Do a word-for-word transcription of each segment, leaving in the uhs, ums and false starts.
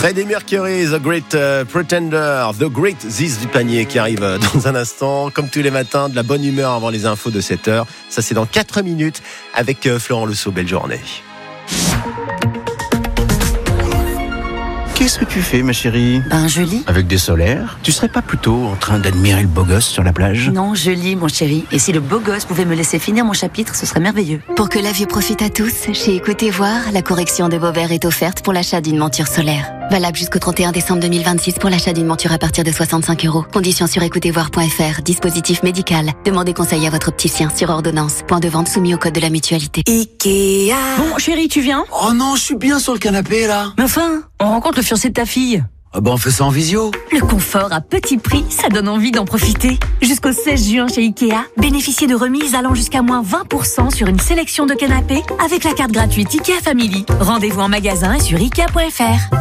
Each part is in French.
Freddie Mercury, The Great uh, Pretender, The Great Ziz du panier qui arrive dans un instant. Comme tous les matins, de la bonne humeur avant les infos de sept heures. Ça, c'est dans quatre minutes avec euh, Florent Leusseau. Belle journée. Qu'est-ce que tu fais, ma chérie? Ben, je lis. Avec des solaires? Tu serais pas plutôt en train d'admirer le beau gosse sur la plage? Non, je lis, mon chéri. Et si le beau gosse pouvait me laisser finir mon chapitre, ce serait merveilleux. Pour que la vue profite à tous, chez Écoutez Voir, la correction de vos verres est offerte pour l'achat d'une monture solaire. Valable jusqu'au trente et un décembre deux mille vingt-six pour l'achat d'une monture à partir de soixante-cinq euros. Conditions sur écoutez voir point f r. Dispositif médical. Demandez conseil à votre opticien sur ordonnance. Point de vente soumis au code de la mutualité. Ikea. Bon, chéri, tu viens? Oh non, je suis bien sur le canapé, là. Mais enfin, on rencontre le fiancé de ta fille. Ah bah on fait ça en visio. Le confort à petit prix, ça donne envie d'en profiter. Jusqu'au seize juin chez Ikea, bénéficiez de remises allant jusqu'à moins vingt pour cent sur une sélection de canapés avec la carte gratuite Ikea Family. Rendez-vous en magasin et sur ikea point f r.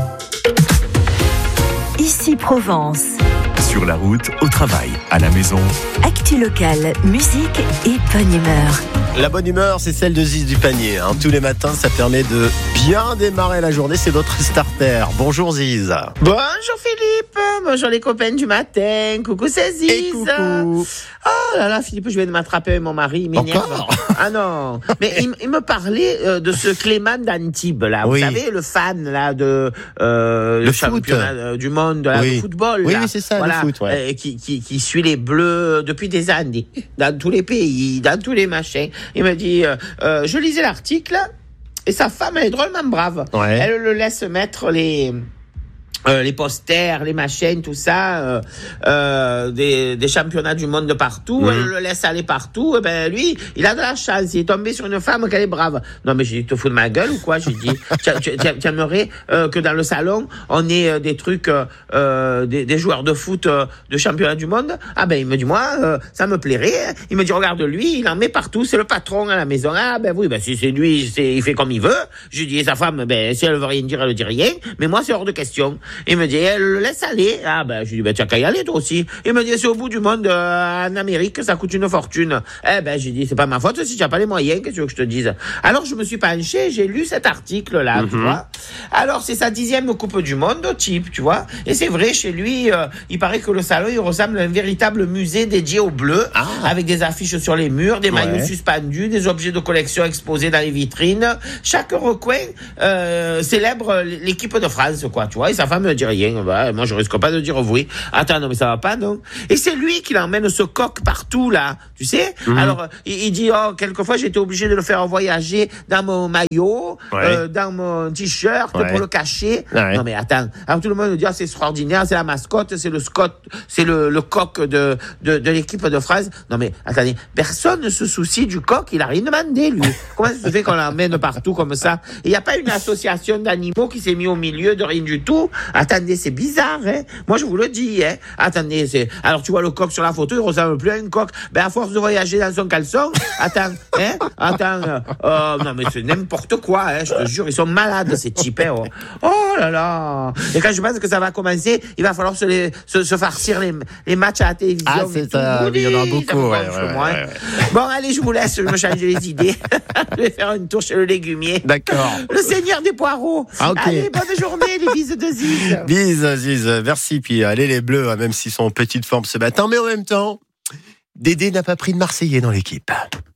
Ici Provence. Sur la route, au travail, à la maison. Actu locale, musique et bonne humeur. La bonne humeur, c'est celle de Ziz du panier. Hein. Tous les matins, ça permet de bien démarrer la journée. C'est votre starter. Bonjour Ziz. Bonjour Philippe. Bonjour les copains du matin. Coucou, c'est Ziz. Et coucou. Oh là là, Philippe, je viens de m'attraper avec mon mari. Il m'énerve. Encore? Ah non. Mais il, il me parlait euh, de ce Clément d'Antibes, là. Oui. Vous savez, le fan, là, de, euh, le le foot. championnat euh, du monde, là, Oui. de football, Oui, là. oui, c'est ça, le foot, ouais. euh, qui, qui, qui suit les Bleus depuis des années. Dans tous les pays, dans tous les machins. Il me dit, euh, euh, je lisais l'article, et sa femme, elle est drôlement brave. Ouais. Elle le laisse mettre les... Euh, les posters, les machines, tout ça, euh, euh, des, des championnats du monde de partout, mmh. Elle le laisse aller partout, et ben lui, il a de la chance, il est tombé sur une femme qu'elle est brave. Non mais j'ai dit, te fous de ma gueule ou quoi? J'ai dit, tu aimerais euh, que dans le salon, on ait euh, des trucs, euh, des, des joueurs de foot euh, de championnat du monde? Ah ben il me dit, moi, euh, ça me plairait. Il me dit, regarde lui, il en met partout, c'est le patron à la maison. Ah ben oui, ben si c'est lui, c'est, il fait comme il veut. J'ai dit, et sa femme, ben si elle veut rien dire, elle ne dit rien, mais moi c'est hors de question. Il me dit, elle le laisse aller. Ah ben, je lui dis, ben tu as qu'à y aller toi aussi. Il me dit, c'est au bout du monde, euh, en Amérique, ça coûte une fortune. Eh ben, j'ai dit, c'est pas ma faute si tu n'as pas les moyens, qu'est-ce que tu veux que je te dise? Alors, je me suis penché, j'ai lu cet article-là, mm-hmm. tu vois. Alors, c'est sa dixième Coupe du Monde au type, tu vois. Et c'est vrai, chez lui, euh, il paraît que le salon, il ressemble à un véritable musée dédié aux Bleus, ah. avec des affiches sur les murs, des maillots ouais. suspendus, des objets de collection exposés dans les vitrines. Chaque recoin euh, célèbre l'équipe de France, quoi, tu vois. Et sa femme me dit rien. Bah, moi, je risque pas de dire oui. Attends, non, mais ça va pas, non? Et c'est lui qui l'emmène ce coq partout, là. Tu sais? Mmh. Alors, il, il dit, oh, quelquefois, j'ai été obligé de le faire voyager dans mon maillot, ouais. euh, dans mon t-shirt, ouais. pour le cacher. Ouais. Non, mais attends. Alors, tout le monde me dit, oh, c'est extraordinaire, c'est la mascotte, c'est le Scott, c'est le, le coq de, de, de l'équipe de France. Non, mais attendez. Personne ne se soucie du coq, il a rien demandé, lui. Comment ça se fait qu'on l'emmène partout comme ça? Il n'y a pas une association d'animaux qui s'est mis au milieu de rien du tout. Attendez, c'est bizarre, hein. Moi, je vous le dis, hein. Attendez, c'est... Alors, tu vois le coq sur la photo, il ressemble plus à un coq. Ben, à force de voyager dans son caleçon, attends, hein. Attends, euh, non, mais c'est n'importe quoi, hein. Je te jure, ils sont malades, ces types, hein. Oh, oh là là. Et quand je pense que ça va commencer, il va falloir se, les, se, se farcir les, les matchs à la télévision. Ah, c'est ça, il y en a beaucoup, ouais, ouais, moi, ouais, hein. ouais. Bon, allez, je vous laisse, je vais me changer les idées. Je vais faire une tour chez le légumier. D'accord. Le seigneur des poireaux. Ah, okay. Allez, bonne journée, les bises de Ziz. Bises, Ziz, merci. Puis allez les Bleus, même s'ils sont en petite forme ce matin, mais en même temps, Dédé n'a pas pris de Marseillais dans l'équipe.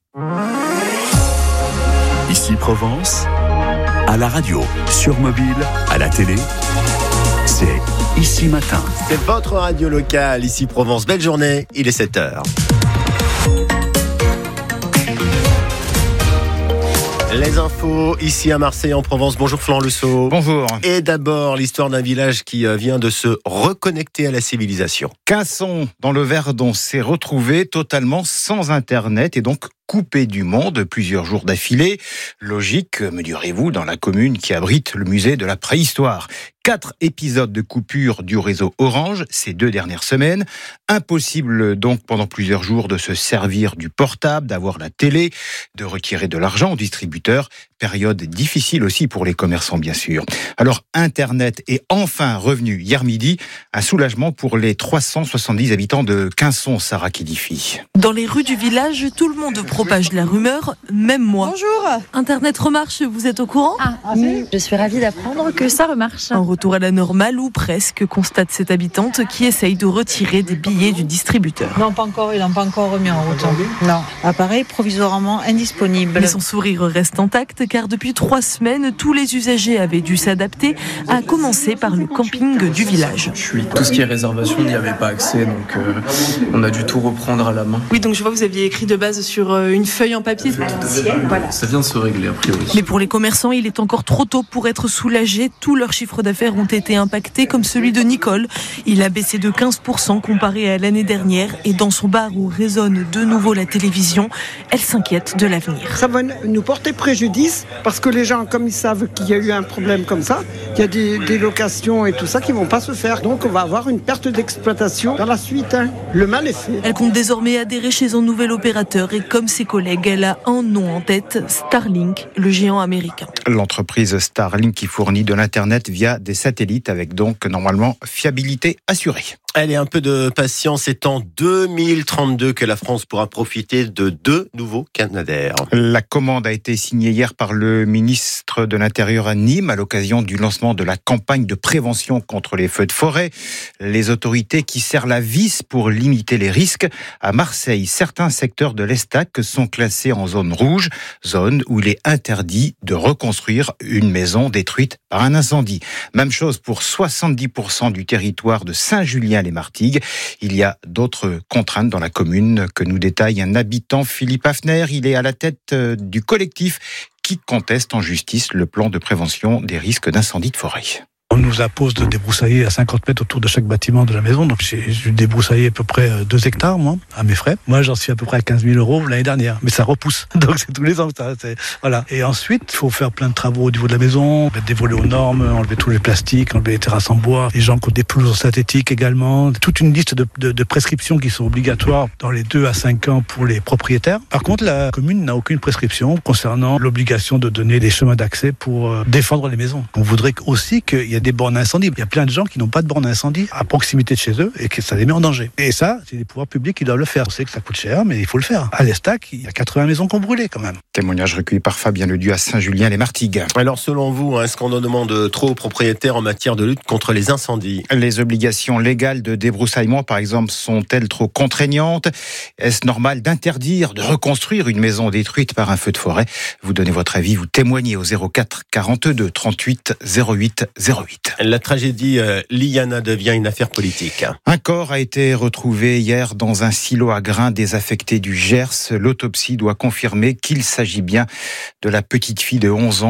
Ici Provence, à la radio, sur mobile, à la télé, c'est Ici Matin. C'est votre radio locale, Ici Provence. Belle journée, il est sept heures. Les infos ici à Marseille en Provence. Bonjour Florent Leusseau. Bonjour. Et d'abord l'histoire d'un village qui vient de se reconnecter à la civilisation. Quinçon dans le Verdon s'est retrouvé totalement sans internet et donc coupé du monde plusieurs jours d'affilée. Logique, me direz-vous, dans la commune qui abrite le musée de la préhistoire. Quatre épisodes de coupure du réseau Orange ces deux dernières semaines. Impossible donc pendant plusieurs jours de se servir du portable, d'avoir la télé, de retirer de l'argent au distributeur. Période difficile aussi pour les commerçants bien sûr. Alors Internet est enfin revenu hier midi. Un soulagement pour les trois cent soixante-dix habitants de Quinçon, Sarah Kidifi. Dans les rues du village, tout le monde propage la rumeur, même moi. Bonjour. Internet remarche, vous êtes au courant? Ah, oui. Je suis ravie d'apprendre que ça remarche. Un retour à la normale ou presque, constate cette habitante qui essaye de retirer des billets du distributeur. Non, pas encore, ils n'ont pas encore remis en route. Non, appareil provisoirement indisponible. Mais son sourire reste intact car depuis trois semaines, tous les usagers avaient dû s'adapter, à commencer par le camping du village. Je suis, tout ce qui est réservation, il n'y avait pas accès, donc euh, on a dû tout reprendre à la main. Oui, donc je vois que vous aviez écrit de base sur une feuille en papier. Voilà. Ça vient de se régler a priori. Mais pour les commerçants, il est encore trop tôt pour être soulagés. Tous leurs chiffres d'affaires ont été impactés, comme celui de Nicole. Il a baissé de quinze pour cent comparé à l'année dernière. Et dans son bar où résonne de nouveau la télévision, elle s'inquiète de l'avenir. Ça va nous porter préjudice parce que les gens, comme ils savent qu'il y a eu un problème comme ça, il y a des, des locations et tout ça qui ne vont pas se faire. Donc on va avoir une perte d'exploitation dans la suite. Hein. Le mal est fait. Elle compte désormais adhérer chez un nouvel opérateur et comme ses collègues, elle a un nom en tête, Starlink, le géant américain. L'entreprise Starlink qui fournit de l'Internet via des satellites avec donc normalement fiabilité assurée. Allez, un peu de patience, c'est en deux mille trente-deux que la France pourra profiter de deux nouveaux Canadair. La commande a été signée hier par le ministre de l'Intérieur à Nîmes à l'occasion du lancement de la campagne de prévention contre les feux de forêt. Les autorités qui serrent la vis pour limiter les risques. À Marseille, certains secteurs de l'Estac sont classés en zone rouge, zone où il est interdit de reconstruire une maison détruite par un incendie. Même chose pour soixante-dix pour cent du territoire de Saint-Julien-les-Martigues. Il y a d'autres contraintes dans la commune que nous détaille un habitant, Philippe Hafner. Il est à la tête du collectif qui conteste en justice le plan de prévention des risques d'incendie de forêt. On nous impose de débroussailler à cinquante mètres autour de chaque bâtiment de la maison. Donc j'ai, j'ai débroussaillé à peu près deux hectares, moi, à mes frais. Moi, j'en suis à peu près à quinze mille euros l'année dernière. Mais ça repousse. Donc c'est tous les ans. Ça, c'est, voilà. Et ensuite, il faut faire plein de travaux au niveau de la maison, mettre des volets aux normes, enlever tous les plastiques, enlever les terrasses en bois. Les gens qui ont des pelouses synthétiques également. Toute une liste de, de, de prescriptions qui sont obligatoires dans les deux à cinq ans pour les propriétaires. Par contre, la commune n'a aucune prescription concernant l'obligation de donner des chemins d'accès pour euh, défendre les maisons. On voudrait aussi qu'il y ait des bornes incendie. Il y a plein de gens qui n'ont pas de bornes incendie à proximité de chez eux et que ça les met en danger. Et ça, c'est les pouvoirs publics qui doivent le faire. On sait que ça coûte cher, mais il faut le faire. À l'Estac, il y a quatre-vingts maisons qui ont brûlé quand même. Témoignage recueilli par Fabien Ledu à Saint-Julien-les-Martigues. Alors selon vous, est-ce qu'on en demande trop aux propriétaires en matière de lutte contre les incendies ? Les obligations légales de débroussaillement, par exemple, sont-elles trop contraignantes ? Est-ce normal d'interdire de reconstruire une maison détruite par un feu de forêt ? Vous donnez votre avis, vous témoignez au zéro quatre quarante-deux trente-huit zéro huit zéro huit. La tragédie euh, Liana devient une affaire politique. Un corps a été retrouvé hier dans un silo à grains désaffecté du Gers. L'autopsie doit confirmer qu'il s'agit bien de la petite fille de onze ans